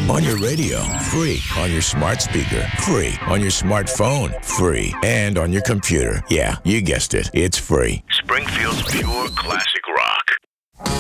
On your radio, free. On your smart speaker, free. On your smartphone, free. And on your computer. Yeah, you guessed it. It's free. Springfield's pure classic rock.